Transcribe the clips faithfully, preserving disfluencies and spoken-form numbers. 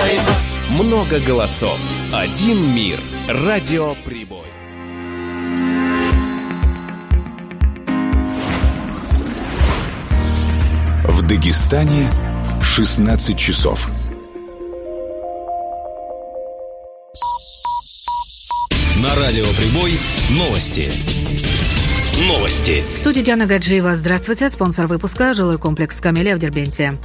Много голосов, один мир. Радио Прибой. В Дагестане шестнадцать часов. На Радио Прибой новости. Новости. В студии Диана Гаджиева. Здравствуйте. Спонсор выпуска – жилой комплекс «Камелия» в Дербенте.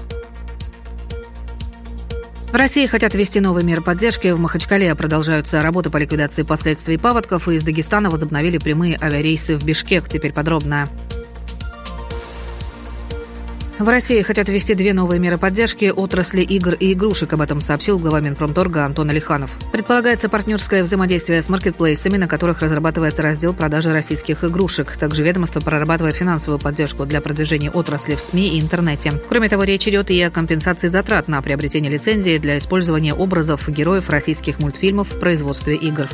В России хотят ввести новые меры поддержки. В Махачкале продолжаются работы по ликвидации последствий паводков, и из Дагестана возобновили прямые авиарейсы в Бишкек. Теперь подробно. В России хотят ввести две новые меры поддержки отрасли игр и игрушек. Об этом сообщил глава Минпромторга Антон Алиханов. Предполагается партнерское взаимодействие с маркетплейсами, на которых разрабатывается раздел продажи российских игрушек. Также ведомство прорабатывает финансовую поддержку для продвижения отрасли в СМИ и интернете. Кроме того, речь идет и о компенсации затрат на приобретение лицензии для использования образов героев российских мультфильмов в производстве игр.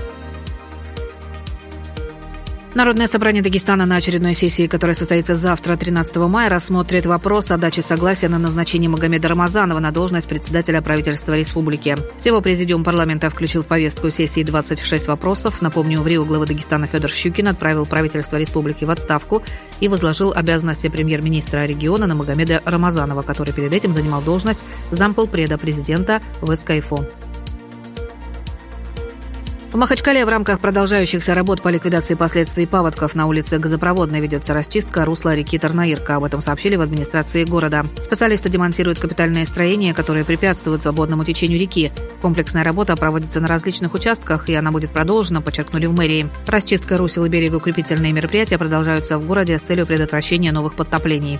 Народное собрание Дагестана на очередной сессии, которая состоится завтра, тринадцатого мая, рассмотрит вопрос о даче согласия на назначение Магомеда Рамазанова на должность председателя правительства республики. Всего президиум парламента включил в повестку сессии двадцать шесть вопросов. Напомню, в Рио глава Дагестана Федор Щукин отправил правительство республики в отставку и возложил обязанности премьер-министра региона на Магомеда Рамазанова, который перед этим занимал должность замполпреда президента в СКФО. В Махачкале в рамках продолжающихся работ по ликвидации последствий паводков на улице Газопроводной ведется расчистка русла реки Тарнаирка. Об этом сообщили в администрации города. Специалисты демонтируют капитальные строения, которые препятствуют свободному течению реки. Комплексная работа проводится на различных участках, и она будет продолжена, подчеркнули в мэрии. Расчистка русел и берега, укрепительные мероприятия продолжаются в городе с целью предотвращения новых подтоплений.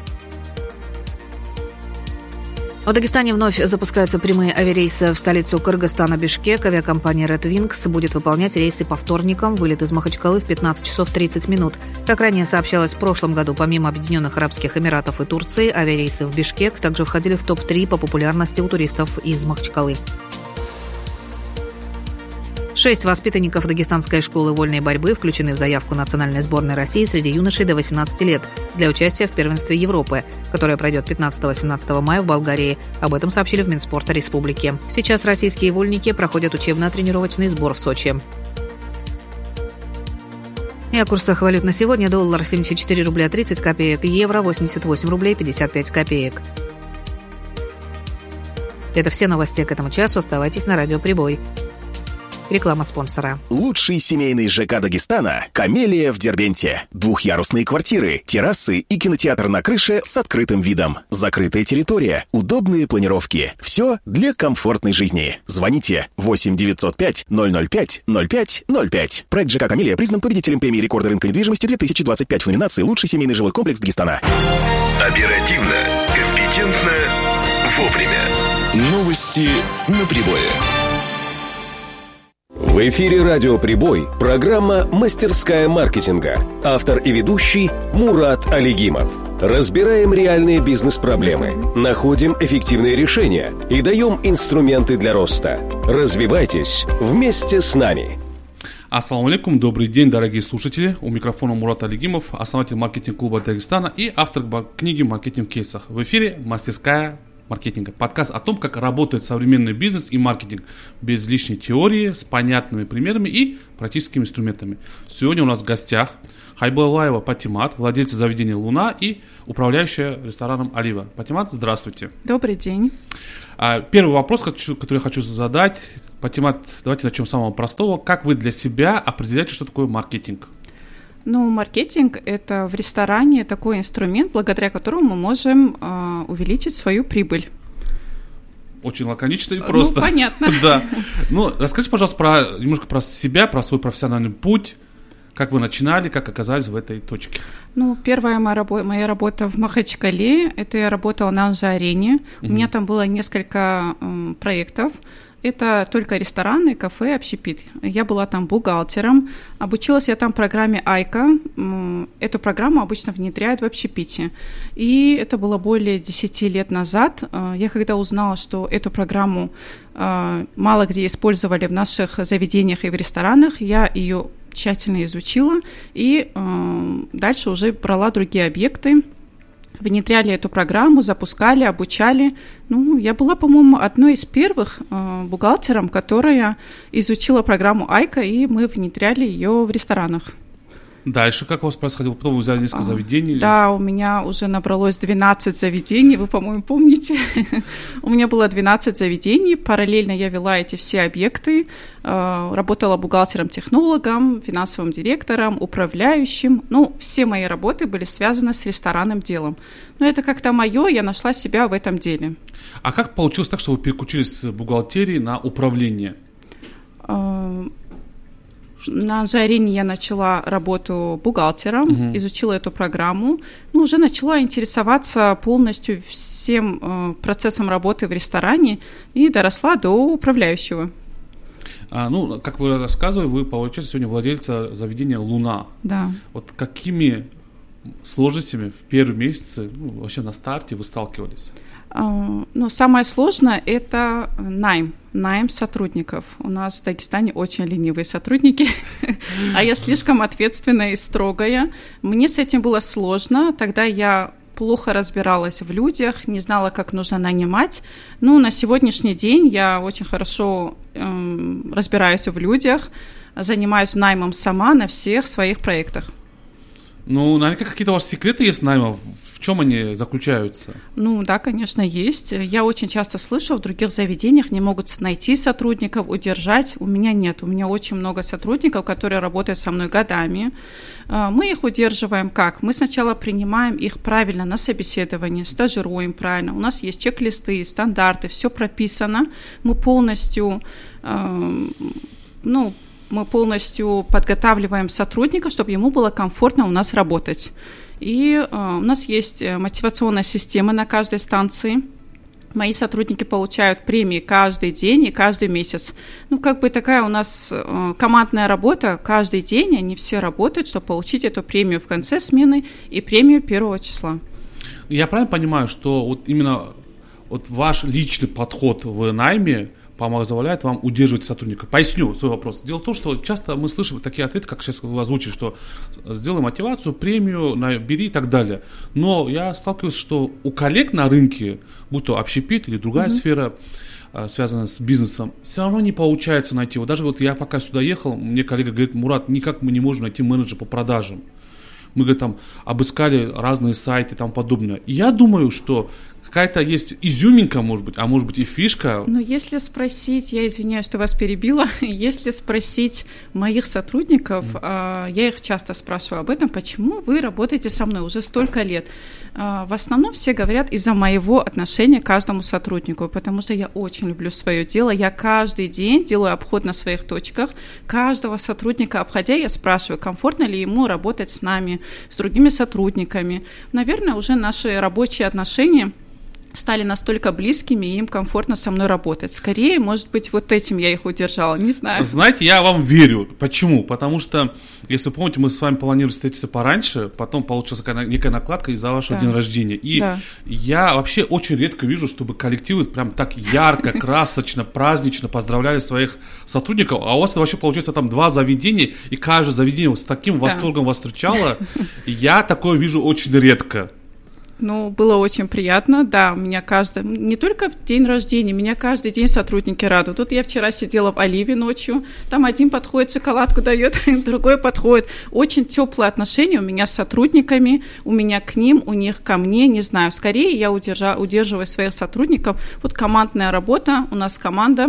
В Дагестане вновь запускаются прямые авиарейсы в столицу Кыргызстана Бишкек. Авиакомпания Red Wings будет выполнять рейсы по вторникам. Вылет из Махачкалы в пятнадцать часов тридцать минут. Как ранее сообщалось, в прошлом году помимо Объединенных Арабских Эмиратов и Турции, авиарейсы в Бишкек также входили в топ три по популярности у туристов из Махачкалы. Шесть воспитанников Дагестанской школы вольной борьбы включены в заявку национальной сборной России среди юношей до восемнадцати лет для участия в первенстве Европы, которое пройдет пятнадцатого-семнадцатого мая в Болгарии. Об этом сообщили в Минспорта республики. Сейчас российские вольники проходят учебно-тренировочный сбор в Сочи. И о курсах валют на сегодня. Доллар семьдесят четыре рубля тридцать копеек, евро восемьдесят восемь рублей пятьдесят пять копеек. Это все новости к этому часу. Оставайтесь на Радио Прибой. Реклама спонсора. Лучший семейный ЖК Дагестана – «Камелия» в Дербенте. Двухъярусные квартиры, террасы и кинотеатр на крыше с открытым видом. Закрытая территория, удобные планировки. Все для комфортной жизни. Звоните восемь девятьсот пять ноль ноль пять ноль пять ноль пять. Проект ЖК «Камелия» признан победителем премии рекорда рынка недвижимости две тысячи двадцать пять в номинации «Лучший семейный жилой комплекс Дагестана». Оперативно, компетентно, вовремя. Новости на Прибое. В эфире «Радио Прибой» программа «Мастерская маркетинга». Автор и ведущий Мурат Алигимов. Разбираем реальные бизнес-проблемы, находим эффективные решения и даем инструменты для роста. Развивайтесь вместе с нами. Ассаламу алейкум, добрый день, дорогие слушатели. У микрофона Мурат Алигимов, основатель маркетинг-клуба Дагестана и автор книги «Маркетинг в кейсах». В эфире «Мастерская маркетинга». Подкаст о том, как работает современный бизнес и маркетинг без лишней теории, с понятными примерами и практическими инструментами. Сегодня у нас в гостях Хайбулаева Патимат, владельца заведения «Луна» и управляющая рестораном «Олива». Патимат, здравствуйте. Добрый день. Первый вопрос, который я хочу задать. Патимат, давайте начнем с самого простого. Как вы для себя определяете, что такое маркетинг? Ну, маркетинг – это в ресторане такой инструмент, благодаря которому мы можем э, увеличить свою прибыль. Очень лаконично и просто. Ну, понятно. Да. Ну, расскажите, пожалуйста, про, немножко про себя, про свой профессиональный путь. Как вы начинали, как оказались в этой точке? Ну, первая моя работа, моя работа в Махачкале, это я работала на Анжи-арене. Mm-hmm. У меня там было несколько э, проектов. Это только рестораны, кафе, общепит. Я была там бухгалтером. Обучилась я там программе Айка. Эту программу обычно внедряют в общепите. И это было более десяти лет назад. Я когда узнала, что эту программу мало где использовали в наших заведениях и в ресторанах, я ее тщательно изучила и дальше уже брала другие объекты. внедряли эту программу, запускали, обучали. Ну, я была, по-моему, одной из первых э, бухгалтером, которая изучила программу Айка, и мы внедряли ее в ресторанах. Дальше как у вас происходило? Потом вы взяли несколько а, заведений? Да, у меня уже набралось двенадцать заведений, вы, по-моему, помните. У меня было двенадцать заведений, параллельно я вела эти все объекты, работала бухгалтером-технологом, финансовым директором, управляющим. Ну, все мои работы были связаны с ресторанным делом. Но это как-то мое, я нашла себя в этом деле. А как получилось так, что вы переключились с бухгалтерии на управление? На Анжи-Арене я начала работу бухгалтером, угу. изучила эту программу, ну, уже начала интересоваться полностью всем э, процессом работы в ресторане и доросла до управляющего. А, ну, как вы рассказывали, вы, получается, сегодня владельца заведения «Луна». Да. Вот какими сложностями в первые месяцы, ну, вообще на старте вы сталкивались? Ну, самое сложное – это найм, найм сотрудников. У нас в Дагестане очень ленивые сотрудники, а я слишком ответственная и строгая. Мне с этим было сложно, тогда я плохо разбиралась в людях, не знала, как нужно нанимать. Ну, на сегодняшний день я очень хорошо э, разбираюсь в людях, занимаюсь наймом сама на всех своих проектах. Ну, наверняка какие-то у вас секреты есть найма? В чем они заключаются? Ну, да, конечно, есть. Я очень часто слышу, в других заведениях не могут найти сотрудников, удержать. У меня нет. У меня очень много сотрудников, которые работают со мной годами. Мы их удерживаем как? Мы сначала принимаем их правильно на собеседование, стажируем правильно. У нас есть чек-листы, стандарты, все прописано. Мы полностью, ну, мы полностью подготавливаем сотрудника, чтобы ему было комфортно у нас работать. И э, у нас есть мотивационная система на каждой станции. Мои сотрудники получают премии каждый день и каждый месяц. Ну, как бы такая у нас э, командная работа. Каждый день они все работают, чтобы получить эту премию в конце смены и премию первого числа. Я правильно понимаю, что вот именно вот ваш личный подход в найме позволяет вам удерживать сотрудника? Поясню свой вопрос. Дело в том, что часто мы слышим такие ответы, как сейчас вы озвучили, что сделай мотивацию, премию, бери и так далее. Но я сталкиваюсь, что у коллег на рынке, будь то общепит или другая mm-hmm. сфера, связанная с бизнесом, все равно не получается найти. Вот даже вот я пока сюда ехал, мне коллега говорит: Мурат, никак мы не можем найти менеджера по продажам. Мы, говорит, там обыскали разные сайты и тому подобное. И я думаю, что какая-то есть изюминка, может быть, а может быть и фишка. Ну, если спросить, я извиняюсь, что вас перебила, если спросить моих сотрудников, mm. э, я их часто спрашиваю об этом, почему вы работаете со мной уже столько лет. Э, в основном все говорят из-за моего отношения к каждому сотруднику, потому что я очень люблю свое дело, я каждый день делаю обход на своих точках, каждого сотрудника обходя, я спрашиваю, комфортно ли ему работать с нами, с другими сотрудниками. Наверное, уже наши рабочие отношения стали настолько близкими, и им комфортно со мной работать. Скорее, может быть, вот этим я их удержала, не знаю. Знаете, я вам верю. Почему? Потому что, если помните, мы с вами планировали встретиться пораньше, потом получилась такая некая накладка из-за вашего да. дня рождения. И да. я вообще очень редко вижу, чтобы коллективы прям так ярко, красочно, празднично поздравляли своих сотрудников, а у вас вообще получается там два заведения, и каждое заведение с таким восторгом вас встречало. Я такое вижу очень редко. Ну, было очень приятно, да, у меня каждый, не только в день рождения, меня каждый день сотрудники радуют. Тут я вчера сидела в Оливе ночью, там один подходит, шоколадку дает, другой подходит. Очень теплые отношения у меня с сотрудниками, у меня к ним, у них ко мне, не знаю. Скорее я удержа, удерживаю своих сотрудников. Вот командная работа, у нас команда,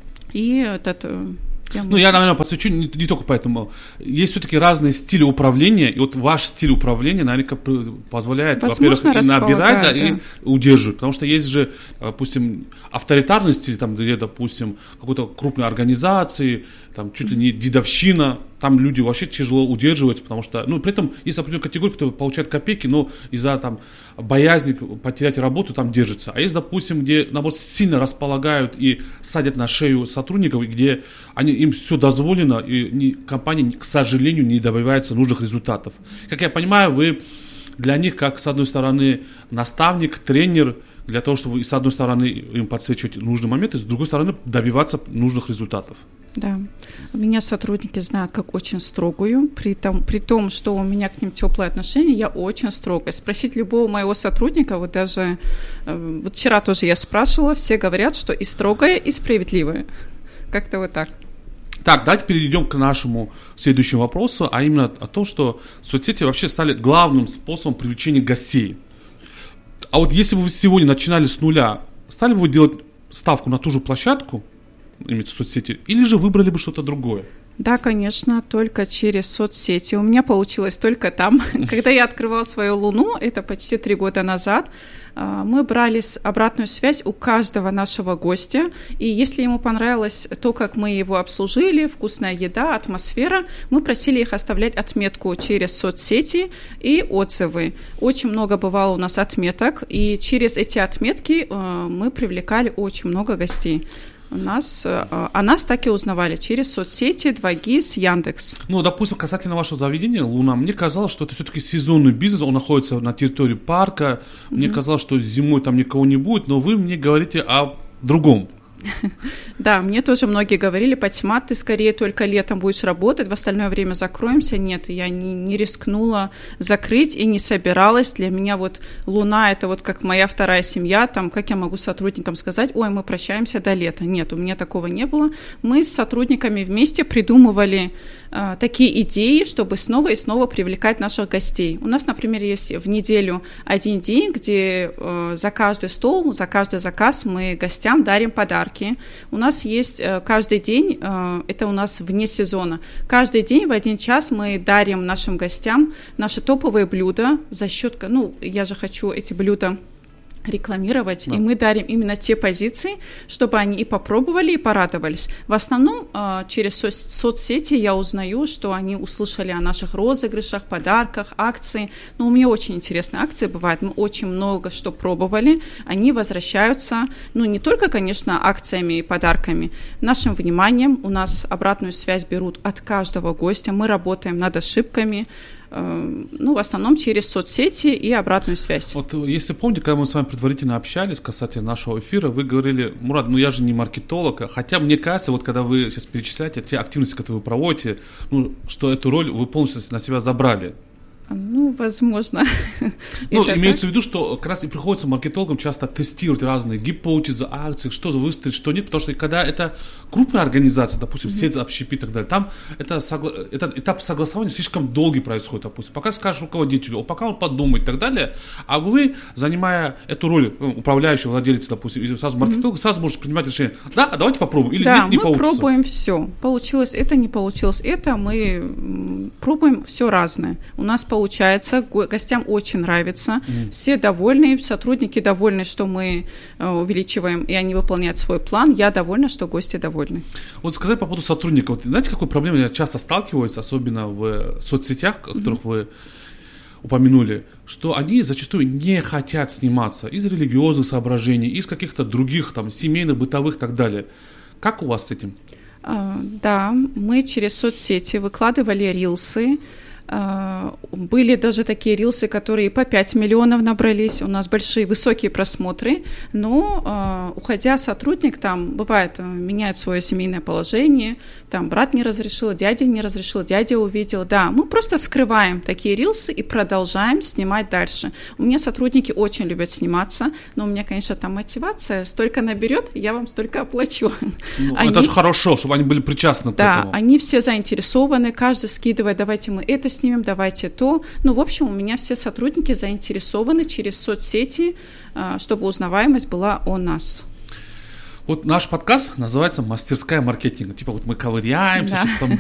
и этот... Я ну, я, наверное, подсвечу не, не только поэтому. Есть все-таки разные стили управления, и вот ваш стиль управления, наверное, позволяет, возможно, во-первых, и набирать, да, да, и да. удерживать. Потому что есть же, допустим, авторитарный стиль, там, где, допустим, какой-то крупной организации, там, чуть ли не дедовщина, там люди вообще тяжело удерживаются, потому что, ну, при этом есть определенная категория, кто получает копейки, но из-за там боязни потерять работу там держится. А есть, допустим, где, наоборот, сильно располагают и садят на шею сотрудников, где они, им все дозволено, и не, компания, к сожалению, не добивается нужных результатов. Как я понимаю, вы для них, как, с одной стороны, наставник, тренер, для того, чтобы, с одной стороны, им подсвечивать нужные моменты, с другой стороны, добиваться нужных результатов. Да. Меня сотрудники знают как очень строгую, при том, при том, что у меня к ним теплые отношения, я очень строгая. Спросить любого моего сотрудника, вот даже вот вчера тоже я спрашивала, все говорят, что и строгая, и справедливая. Как-то вот так. Так, давайте перейдем к нашему следующему вопросу, а именно о том, что соцсети вообще стали главным способом привлечения гостей. А вот если бы вы сегодня начинали с нуля, стали бы вы делать ставку на ту же площадку, имеется соцсети, или же выбрали бы что-то другое? Да, конечно, только через соцсети. У меня получилось только там. Когда я открывала свою Луну, это почти три года назад, мы брали обратную связь у каждого нашего гостя, и если ему понравилось то, как мы его обслужили, вкусная еда, атмосфера, мы просили их оставлять отметку через соцсети и отзывы. Очень много бывало у нас отметок, и через эти отметки мы привлекали очень много гостей. У нас, о нас так и узнавали через соцсети, два гис, Яндекс. Ну, допустим, касательно вашего заведения «Луна», мне казалось, что это все-таки сезонный бизнес, он находится на территории парка. Mm-hmm. Мне казалось, что зимой там никого не будет, но вы мне говорите о другом. Да, мне тоже многие говорили: Патима, ты скорее только летом будешь работать, в остальное время закроемся. Нет, я не, не рискнула закрыть и не собиралась. Для меня вот Луна — это вот как моя вторая семья. Там, как я могу сотрудникам сказать: ой, мы прощаемся до лета? Нет, у меня такого не было. Мы с сотрудниками вместе придумывали э, такие идеи, чтобы снова и снова привлекать наших гостей. У нас, например, есть в неделю один день, где э, за каждый стол, за каждый заказ мы гостям дарим подарки. У нас есть каждый день, это у нас вне сезона, каждый день в один час мы дарим нашим гостям наши топовые блюда за счет, ну, я же хочу эти блюда рекламировать, да. И мы дарим именно те позиции, чтобы они и попробовали, и порадовались. В основном через со- соцсети я узнаю, что они услышали о наших розыгрышах, подарках, акции. Но у меня очень интересные акции бывают, мы очень много что пробовали, они возвращаются, ну, не только, конечно, акциями и подарками, нашим вниманием. У нас обратную связь берут от каждого гостя, мы работаем над ошибками, ну, в основном через соцсети и обратную связь. Вот если помните, когда мы с вами предварительно общались касательно нашего эфира, вы говорили: Мурат, ну я же не маркетолог, хотя мне кажется, вот когда вы сейчас перечисляете те активности, которые вы проводите, ну, что эту роль вы полностью на себя забрали. Ну, возможно. Ну, имеется в виду, что как раз и приходится маркетологам часто тестировать разные гипотезы, акции, что выстрелит, что нет, потому что когда это крупная организация, допустим, сеть общепит и так далее, там это согла... этот этап согласования слишком долгий происходит, допустим. Пока скажешь руководителю, пока он подумает и так далее, а вы, занимая эту роль управляющего владельца, допустим, или сразу маркетолога, mm-hmm. сразу можете принимать решение: да, давайте попробуем, или да, нет, не получится. Да, мы пробуем все. Получилось это, не получилось это, мы пробуем все разное. У нас получилось Получается, гостям очень нравится, mm. все довольны, сотрудники довольны, что мы э, увеличиваем, и они выполняют свой план. Я довольна, что гости довольны. Вот сказать по поводу сотрудников. Знаете, какой проблемой я часто сталкиваюсь, особенно в соцсетях, о которых mm-hmm. вы упомянули, что они зачастую не хотят сниматься из религиозных соображений, из каких-то других там семейных, бытовых и так далее. Как у вас с этим? Uh, да, мы через соцсети выкладывали рилсы. Были даже такие рилсы, которые по пять миллионов набрались, у нас большие, высокие просмотры, но уходя сотрудник, там бывает, меняет свое семейное положение, там брат не разрешил, дядя не разрешил, дядя увидел, да, мы просто скрываем такие рилсы и продолжаем снимать дальше. У меня сотрудники очень любят сниматься, но у меня, конечно, там мотивация, столько наберет, я вам столько оплачу. Ну, они, это же хорошо, чтобы они были причастны к да, этому. Да, они все заинтересованы, каждый скидывает: давайте мы это снимем, давайте то. Ну, в общем, у меня все сотрудники заинтересованы через соцсети, чтобы узнаваемость была о нас. Вот наш подкаст называется «Мастерская маркетинга». Типа вот мы ковыряемся, да. Что-то там